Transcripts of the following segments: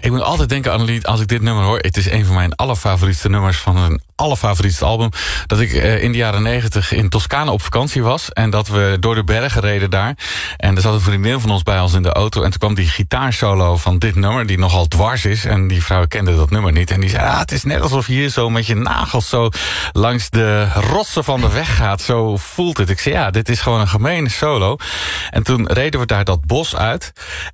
Ik moet altijd denken aan een lied, als ik dit nummer hoor. Het is een van mijn allerfavorietste nummers van een allerfavorietste album. Dat ik in de jaren 90 in Toscane op vakantie was. En dat we door de bergen reden daar. En er zat een vriendin van ons bij ons in de auto. En toen kwam die gitaarsolo van dit nummer, die nogal dwars is. En die vrouw kende dat nummer niet. En die zei, het is net alsof je hier zo met je nagels zo langs de rotsen van de weg gaat. Zo voelt het. Ik zei, dit is gewoon een gemene solo. En toen reden we daar dat bos uit.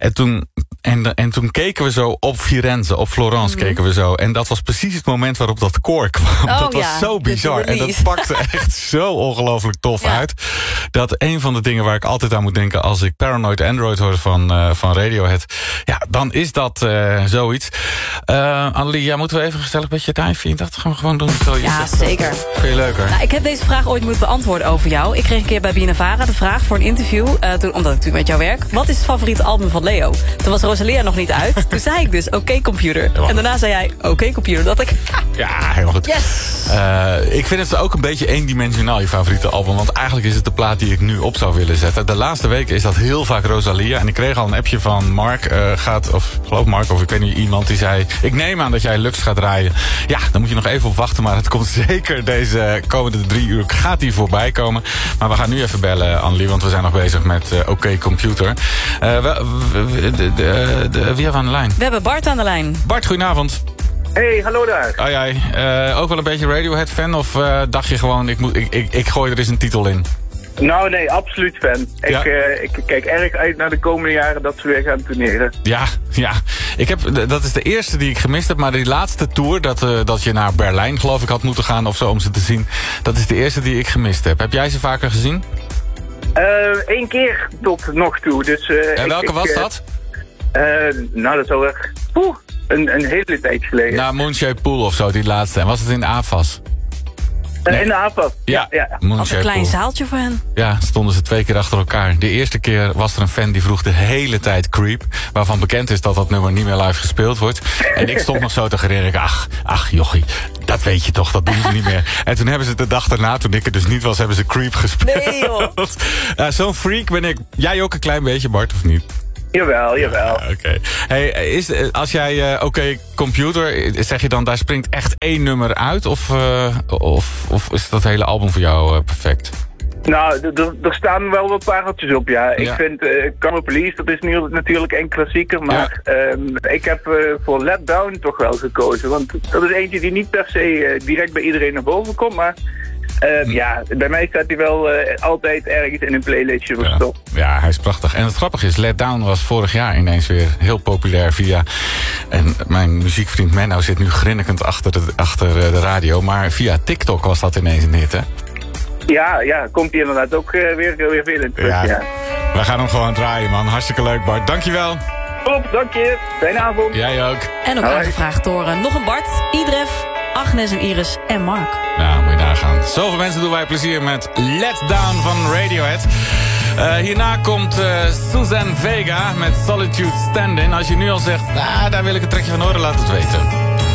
En toen keken we zo op Firenze, op Florence keken we zo. En dat was precies het moment waarop dat koor kwam. Dat was zo bizar. En dat pakte echt zo ongelooflijk tof uit. Dat een van de dingen waar ik altijd aan moet denken als ik Paranoid Android hoor van Radiohead. Ja, dan is dat zoiets. Annelie, moeten we even gezellig met je tijd? Vind je dat? Gaan we gewoon doen? Ja, zeker. Vind je leuker? Nou, ik heb deze vraag ooit moeten beantwoorden over jou. Ik kreeg een keer bij BNNVARA de vraag voor een interview. Omdat ik natuurlijk met jou werk. Wat is het favoriete album van Leo? Toen was Rosalia nog niet uit. Toen zei ik dus, oké, computer. En daarna zei jij, oké, computer. Dat ik... Ja, helemaal goed. Yes! Ik vind het ook een beetje eendimensionaal, je favoriete album. Want eigenlijk is het de plaat die ik nu op zou willen zetten. De laatste weken is dat heel vaak Rosalia. En ik kreeg al een appje van Mark. Of ik weet niet, iemand die zei... Ik neem aan dat jij Lux gaat draaien. Ja, dan moet je nog even op wachten. Maar het komt zeker deze komende 3 uur. Gaat die voorbij komen. Maar we gaan nu even bellen, Annelie. Want we zijn nog bezig met oké, computer. Wie hebben we aan de lijn? We hebben Bart aan de lijn. Bart, goedenavond. Hey, hallo daar. Ook wel een beetje Radiohead-fan? Of dacht je gewoon, ik gooi er eens een titel in? Nou, nee, absoluut fan. Ja. Ik kijk erg uit naar de komende jaren dat ze weer gaan tourneren. Ja. Dat is de eerste die ik gemist heb. Maar die laatste tour, dat je naar Berlijn geloof ik had moeten gaan of zo om ze te zien. Dat is de eerste die ik gemist heb. Heb jij ze vaker gezien? 1 keer tot nog toe. Dus, en welke was dat? Nou, dat is al echt een hele tijd geleden. Nou, Moonshaped Pool of zo, die laatste. En was het in de AFAS? Nee. In de AFAS, ja. Als een klein zaaltje voor hen. Ja, stonden ze 2 keer achter elkaar. De eerste keer was er een fan die vroeg de hele tijd Creep. Waarvan bekend is dat nummer niet meer live gespeeld wordt. En ik stond nog zo te gereden. Ach jochie, dat weet je toch, dat doen ze niet meer. En toen hebben ze de dag daarna, toen ik er dus niet was, hebben ze Creep gespeeld. Nee joh. Zo'n freak ben ik. Jij ook een klein beetje, Bart, of niet? Jawel. Oké. Hey, als jij computer, zeg je dan daar springt echt 1 nummer uit? Of is dat hele album voor jou perfect? Nou, er staan wel wat pareltjes op, ja. Ik vind Camera Police, dat is nu natuurlijk een klassieker. Maar ik heb voor Let Down toch wel gekozen. Want dat is eentje die niet per se direct bij iedereen naar boven komt. Maar bij mij staat hij wel altijd ergens in een playlistje verstopt. Ja, hij is prachtig. En het grappige is, Let Down was vorig jaar ineens weer heel populair via... En mijn muziekvriend Menno zit nu grinnikend achter de radio. Maar via TikTok was dat ineens een hit, hè? Ja, komt hij inderdaad ook weer veel in terug, ja. We gaan hem gewoon draaien, man. Hartstikke leuk, Bart. Dankjewel. Top, dank je. Fijne avond. Jij ook. En ook aangevraagd door nog een Bart, Idref, Agnes en Iris en Mark. Nou, moet je nagaan. Zoveel mensen doen wij plezier met Let Down van Radiohead. Hierna komt Suzanne Vega met Solitude Stand-In. Als je nu al zegt, daar wil ik een trekje van horen, laat het weten.